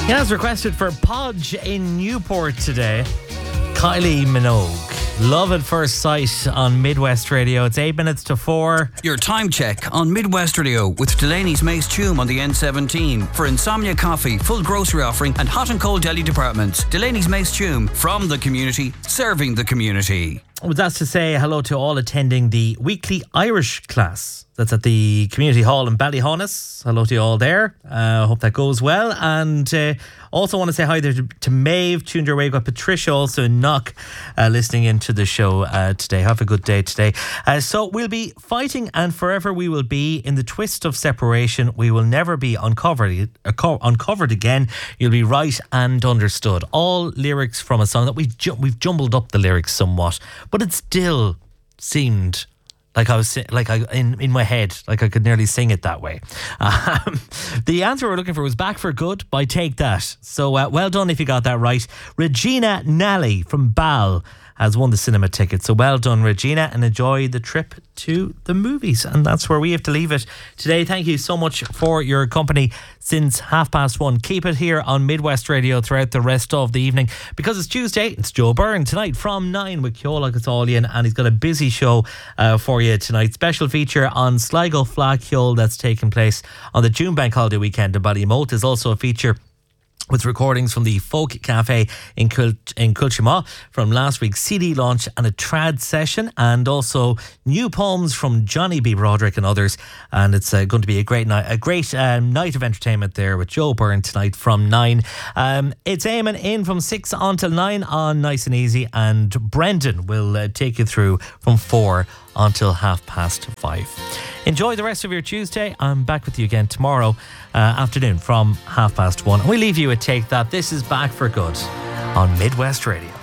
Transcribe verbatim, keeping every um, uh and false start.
As requested for Podge in Newport today, Kylie Minogue. Love at First Sight on Midwest Radio. It's eight minutes to four. Your time check on Midwest Radio with Delaney's Mace Tume on the N seventeen. For Insomnia Coffee, full grocery offering and hot and cold deli departments. Delaney's Mace Tume, from the community, serving the community. Well, that's to say hello to all attending the weekly Irish class. That's at the Community Hall in Ballyhonus. Hello to you all there. I uh, hope that goes well. And uh, also want to say hi there to, to Maeve, tuned your way. We've got Patricia also in Knock uh, listening into the show uh, today. Have a good day today. Uh, so we'll be fighting and forever we will be in the twist of separation. We will never be uncovered, uh, uncovered again. You'll be right and understood. All lyrics from a song that we've, ju- we've jumbled up the lyrics somewhat, but it still seemed like I was like I in, in my head, like I could nearly sing it that way. Um, the answer we're looking for was Back for Good by Take That. So uh, well done if you got that right. Regina Nally from Bal has won the cinema ticket. So well done, Regina, and enjoy the trip to the movies. And that's where we have to leave it today. Thank you so much for your company since half past one. Keep it here on Midwest Radio throughout the rest of the evening. Because it's Tuesday, it's Joe Byrne tonight from nine with Ceola Catalian, and he's got a busy show uh, for you tonight. Special feature on Sligo Fleadh Cheoil that's taking place on the June Bank Holiday weekend in Ballymote. There's also a feature with recordings from the Folk Cafe in Cul- in Culchima from last week's C D launch and a trad session, and also new poems from Johnny B. Broderick and others. And it's uh, going to be a great night, a great um, night of entertainment there with Joe Byrne tonight from nine. Um, it's Eamon in from six until nine on Nice and Easy, and Brendan will uh, take you through from four until half past five. Enjoy the rest of your Tuesday. I'm back with you again tomorrow uh, afternoon from half past one. And we leave you at Take That. This is Back for Good on Midwest Radio.